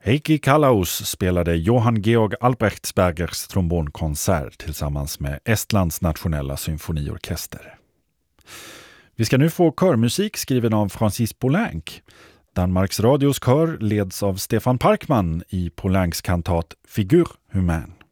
Heikki Kalaus spelade Johann Georg Albrechtsbergers trombonkonsert tillsammans med Estlands nationella symfoniorkester. Vi ska nu få körmusik skriven av Francis Poulenc. Danmarks radios kör leds av Stefan Parkman i Poulencs kantat Figur humain.